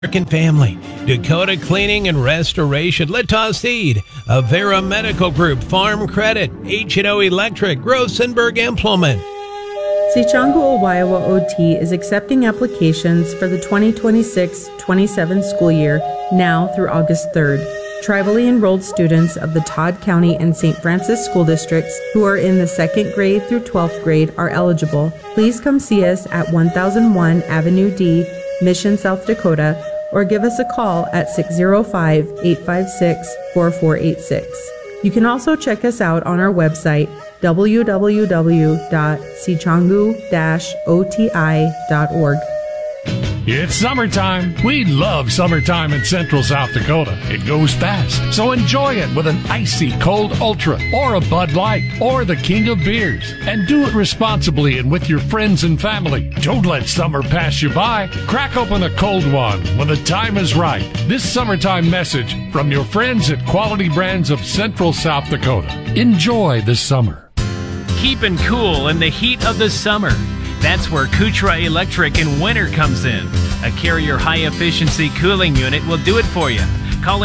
American Family, Dakota Cleaning and Restoration, Littow Seed, Avera Medical Group, Farm Credit, H&O Electric, Grossenberg Implement. Sichangu Owayawa OT is accepting applications for the 2026-27 school year now through August 3rd. Tribally enrolled students of the Todd County and St. Francis school districts who are in the 2nd grade through 12th grade are eligible. Please come see us at 1001 Avenue D, Mission, South Dakota, or give us a call at 605-856-4486. You can also check us out on our website, www.sichangu-oti.org. It's summertime. We love summertime in Central South Dakota. It goes fast, so enjoy it with an icy cold Ultra or a Bud Light or the king of beers. And do it responsibly and with your friends and family. Don't let summer pass you by. Crack open a cold one when the time is right. This summertime message from your friends at Quality Brands of Central South Dakota. Enjoy the summer. Keeping cool in the heat of the summer. That's where Kutra Electric in winter comes in. A Carrier high-efficiency cooling unit will do it for you. Call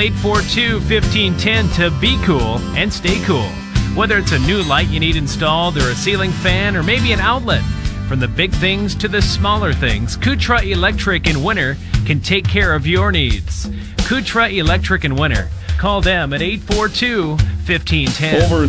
842-1510 to be cool and stay cool. Whether it's a new light you need installed or a ceiling fan or maybe an outlet. From the big things to the smaller things, Kutra Electric in winter can take care of your needs. Kutra Electric in winter. Call them at 842-1510. Over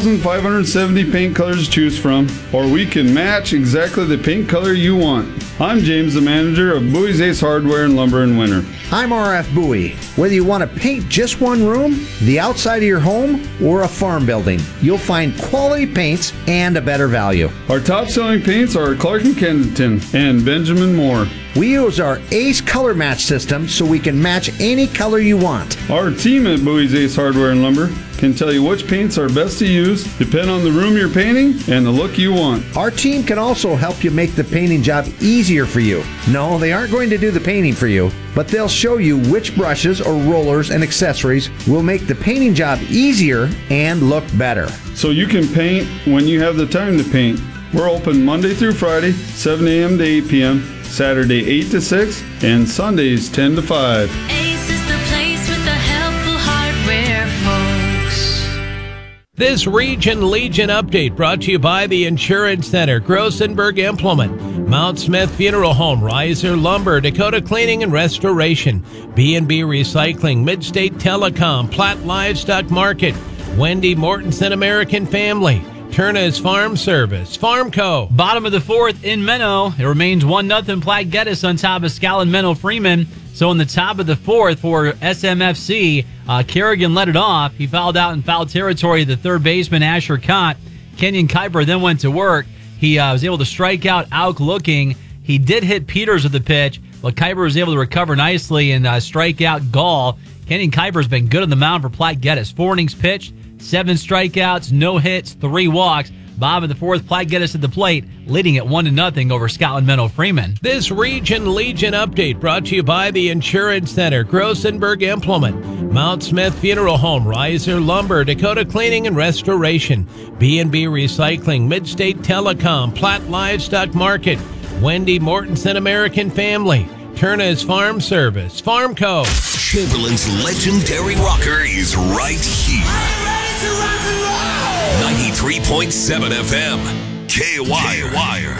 3,570 paint colors to choose from, or we can match exactly the paint color you want. I'm James, the manager of Bowie's Ace Hardware and Lumber in Winter. I'm RF Bowie. Whether you want to paint just one room, the outside of your home, or a farm building, you'll find quality paints and a better value. Our top-selling paints are Clark & Kensington and Benjamin Moore. We use our Ace color match system so we can match any color you want. Our team at Bowie's Ace Hardware and Lumber can tell you which paints are best to use, depend on the room you're painting and the look you want. Our team can also help you make the painting job easier for you. No, they aren't going to do the painting for you, but they'll show you which brushes or rollers and accessories will make the painting job easier and look better. So you can paint when you have the time to paint. We're open Monday through Friday, 7 a.m. to 8 p.m., Saturday 8 to 6, and Sundays 10 to 5. Ace is the place with the helpful hardware, folks. This Region Legion update brought to you by the Insurance Center, Grossenberg Implement, Mount Smith Funeral Home, Riser Lumber, Dakota Cleaning and Restoration, B&B Recycling, Midstate Telecom, Platte Livestock Market, Wendy Mortensen American Family, Turner's Farm Service, Farmco. Bottom of the fourth in Menno. It remains 1-0 Platte Geddes on top of Scallon Menno Freeman. So in the top of the fourth for SMFC, Kerrigan led it off. He fouled out in foul territory. The third baseman, Asher Cott. Kenyon Kuiper then went to work. He was able to strike out Auk looking. He did hit Peters with the pitch, but Kuiper was able to recover nicely and strike out Gall. Kenyon Kuiper's been good on the mound for Platte Geddes. 4 innings pitched, 7 strikeouts, no hits, 3 walks. Bob in the fourth, Platte Geddes at the plate, leading at 1-0 over Scotland Menno Freeman. This Region Legion update brought to you by the Insurance Center, Grossenberg Implement, Mount Smith Funeral Home, Riser Lumber, Dakota Cleaning and Restoration, B&B Recycling, Midstate Telecom, Platte Livestock Market, Wendy Mortensen American Family, Turner's Farm Service, Farmco. Chamberlain's legendary rocker is right here. 93.7 FM, K-Wire.